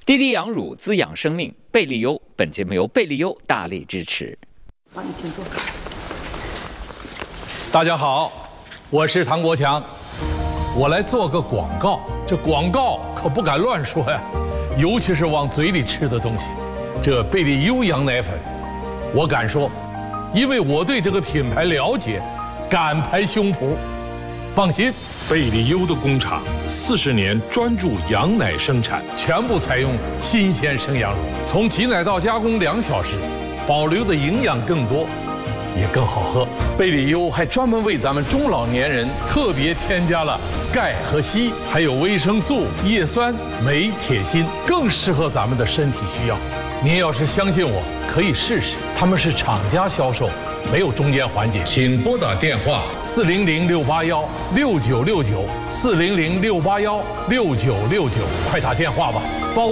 滴滴养乳滋养生命，贝利优。本节目由贝利优大力支持。 好，你请坐。 大家好，我是唐国强，我来做个广告。这广告可不敢乱说呀，尤其是往嘴里吃的东西。这贝利优羊奶粉，我敢说，因为我对这个品牌了解，敢拍胸脯。放心， 贝利优的工厂40年专注羊奶生产， 全部采用新鲜生羊乳，从挤奶到加工2小时，保留的营养更多，也更好喝。贝利优还专门为咱们中老年人特别添加了钙和硒，还有维生素、叶酸、镁、铁、锌，更适合咱们的身体需要。您要是相信我，可以试试。他们是厂家销售，没有中间环节。 请拨打电话 400-681-6969，400-681-6969，快打电话吧。